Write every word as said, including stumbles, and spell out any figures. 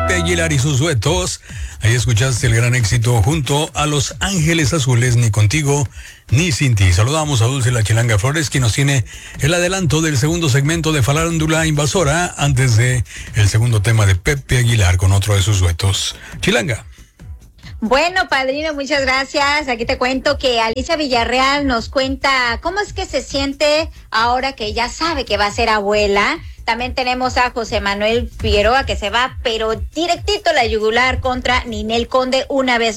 Pepe Aguilar y sus duetos. Ahí escuchaste el gran éxito junto a Los Ángeles Azules, Ni Contigo Ni Sin Ti. Saludamos a Dulce La Chilanga Flores, quien nos tiene el adelanto del segundo segmento de Farándula Invasora, antes de el segundo tema de Pepe Aguilar con otro de sus duetos. Chilanga. Bueno, padrino, muchas gracias. Aquí te cuento que Alicia Villarreal nos cuenta cómo es que se siente ahora que ya sabe que va a ser abuela. También tenemos a José Manuel Figueroa, que se va, pero directito la yugular contra Ninel Conde una vez